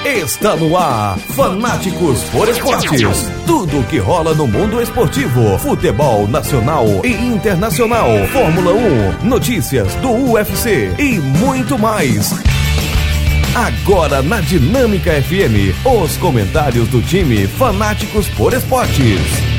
Está no ar, Fanáticos por Esportes. Tudo o que rola no mundo esportivo, futebol nacional e internacional, Fórmula 1, notícias do UFC e muito mais. Agora na Dinâmica FM, os comentários do time Fanáticos por Esportes.